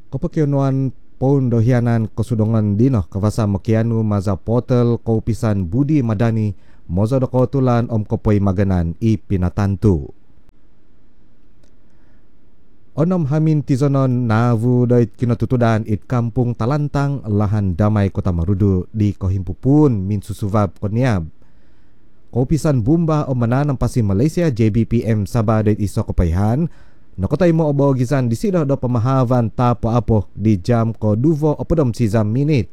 Kapakyanuan Pound dohianan kesudongan dino kawasa makianu maza portal kaupisan Budi Madani mozo do kautulan om kopoi maganan i pinatantu. Onom hamin tizonon navu doit kinatutudan it kampung Talantang lahan damai Kota Marudu di Kohimpupun min susuvab koniab. Kaupisan bumba o mananang pasi Malaysia JBPM Sabah doit iso kopaihan. Nakotay mo obo gisan di sida do pamahavan tapo apo di jam ko duvo opodom sizam minit.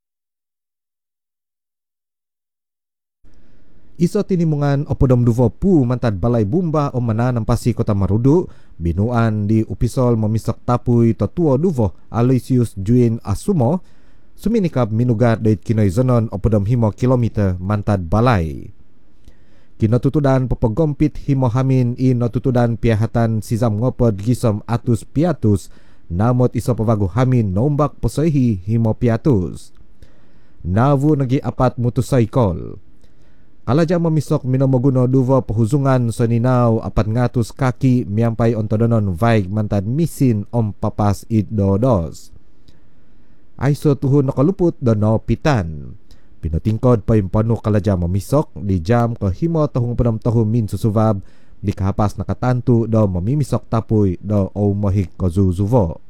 Iso tinimungan opodom duvo pu mantad balay bumba o mananang pasi Kota Marudu binuan di upisol memisok tapuy totuo duvo Aloysius Juin Asumo suminikap minugat dait kinoy zonon opodom himo kilometer mantad balay. Kinatutudan papagompit himo hamin i natutudan piahatan sizam ngopod gisom atus piatus namot iso pavago hamin nombak posoihi himo piatus. Navu nagi apat motorcycle. Kalaja memisok minomoguno duvo pahuzungan so ninaw 400 kaki miampai ontodonon vaig mantad misin om papas it dodos. Aiso tuhun nakaluput do no pitan. Pinatingkod pa yung pano kalaja mamisok di jam ko himo tahong panamtahong min susubab di kahapas nakatantu do mamimisok tapoy do o mahig ko zuzuvo.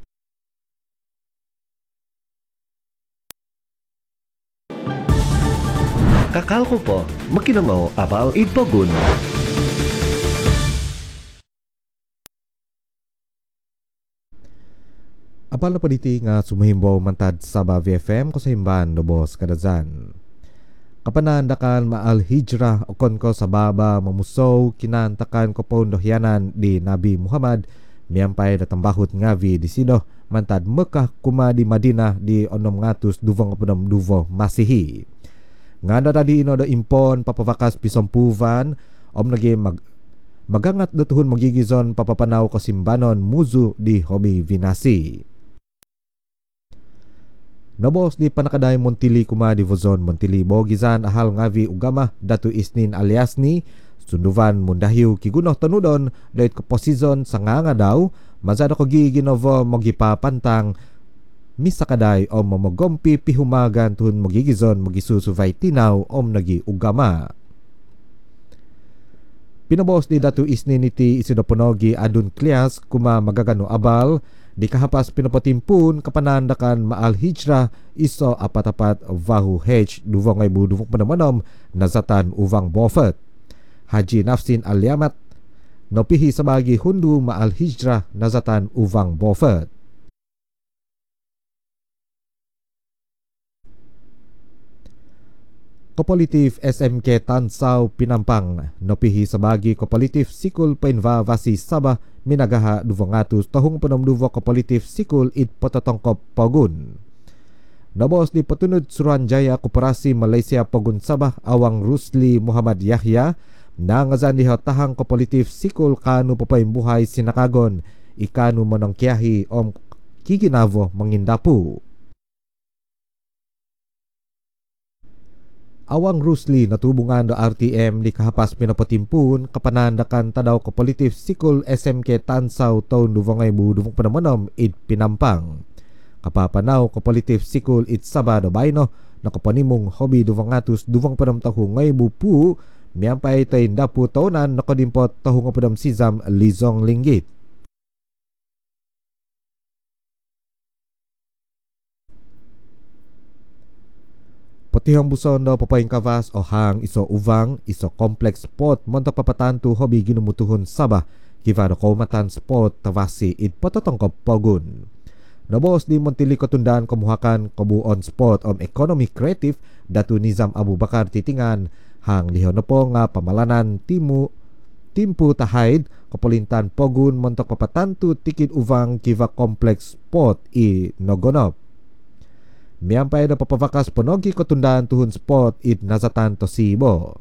Kakal ko po, makinamaw abal itpogun. Apal na paliti nga sumahimbaw mantad Sabah VFM ko sa himban do boss kadazan. Kapanandakan maal hijrah o konko sa baba mamusow kinantakan ko po dohyanan di Nabi Muhammad miyampay datambahut ngavi di sido mantad Mekah kuma di Madinah di onom ngatus duvong apodom duvo Masihi. Nganda tadi ino do impon papavakas pisompuvan om nagi magangat do tuhun magigizon papapanaw ko simbanon muzu di Hobi Vinasi. Nobos di panakaday Montili kuma di Vozon Montili bogizan ahal ngavi ugama Datu Isnin alias ni sunduvan mundahiu kigunoh tanudon dait keposizon sanganga daw mazada ko giginovo mogipapantang misakaday om momogompi pihumagan tuhun mogigizon mogisusuvay tinaw om nagi ugama. Pinabos di Datu Isnin iti isidoponogi adun klias kuma magagano abal di kahapas pinapatimpun kapanandakan maal hijrah iso apat-apat vahu hej duvong ay buduvong panamanom nazatan uvang bofet. Haji Nafsin Al-Yamat nopihi sabagi hundu maal hijrah nazatan uvang bofet. Kopolitif SMK Tansaw Pinampang nopihi sabagi kopolitif sikul painva vasi Sabah minagaha duvongatus tahong penomduvo kopolitif sikul it pototongkop Pogun. Nabos di petunut Suruhanjaya Koperasi Malaysia Pogun Sabah awang Rusli Muhammad Yahya nangazan diha tahang kopolitif sikul kanu papaimbuhay sinakagon ikanu monongkiahi om kiginavo mengindapu. Awang Rusli natubungan do RTM di kahapas pinapatimpun kapanandakan tadaw kopolitif sikul SMK Tansaw taon duvongay buduvong panamanom id Pinampang. Kapapanaw kopolitif sikul it Sabado Baino na kapanimong hobi duvongatus duvong panamtahong ngay bupu miyampay tay dapu taonan nakadimpot tahong apadam sizam Lizong Linggit. Potihong buson do papaing kavas o hang iso uvang iso kompleks spot montok papatantu hobi ginumutuhon Sabah kiva do kaumatan spot tawasi it pototongkop Pogun. Nabos di Montili Kotundan kemuhakan kebuon spot om ekonomi kreatif Datu Nizam Abu Bakar titingan hang lihonopo nga pamalanan timpu tahaid kepolintan Pogun montok papatantu tikit uvang kiva kompleks spot i Nogonop. Miyampay na papavakas ponogi Kotundan tuhun spot it nazatan Tosibo.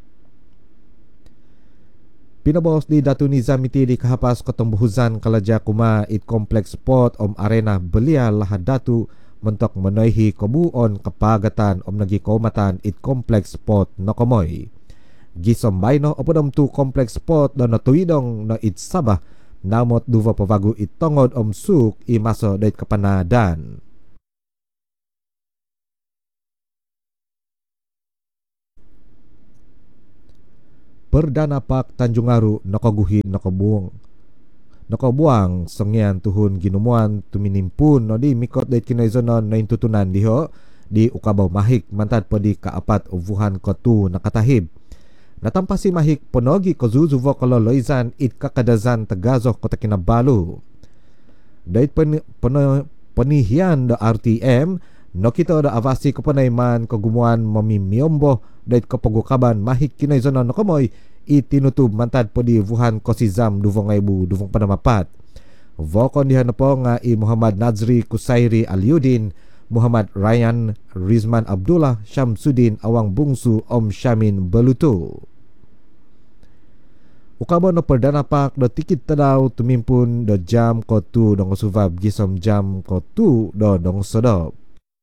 Pinabos di Datu Nizam iti di kahapas katumbuhuzan kalaja kuma it kompleks spot om arena belia lahad datu mentok menoihi kebuon kapagatan om nagi kaumatan it kompleks spot nokomoy. Gisom baino opodom tu kompleks spot do natuidong no it Sabah Namot duva pavagu itongod om suk i maso dait kapanadan. Perdana Pak Tanjung Aru nakaguhi nakabuang sengyan tuhun ginumuan tuminimpun no di mikot dait kinaizonon na intutunan diho di ukabaw mahik mantad padi kaapat uvuhan kotu nakatahib. Natampasi mahik ponogi ko zuzuvo kololoizan it kakadazan tagazoh kota Kinabalu. Dait penihian do RTM no kita da avasi ko panayman kagumuan mamimiyombo dait kapagukaban mahik kinaizonon no kamoy itinutub mantad podi vuhan kosizam duvong ibu duvong panamapat. Vokon dihan na po nga i Muhammad Nazri Kusairi Aliudin, Muhammad Ryan Rizman Abdullah Syamsuddin Awang Bungsu Om Syamin Belutu. Ukabo no perdana pak do tikit tadaw tumimpun do jam kotu dong suvab gisom jam kotu do dong sodop.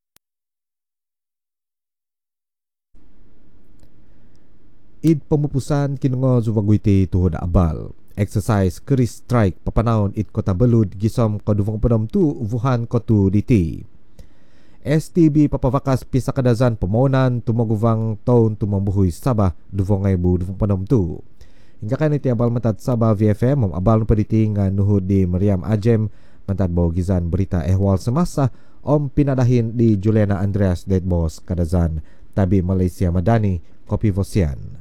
Id pemupusan kinungo zuwaguiti tuhod abal. Exercise keris strike papanaon it kota Belud gisom koduvong pedom tu vuhan kotu diti. STB papavakas pisa kadazan pemonan tumaguvang tahun tumambuhui Sabah duvong ibu duvong pedom tu. Hingga kan iti abal mentat Sabah VFM abal pediti nga nuhud di Meriam Ajem mentat bawa gizan berita ehwal semasa om pinadahin di Juliana Andreas Dead Boss kadazan tabi Malaysia Madani Kopi Vosian.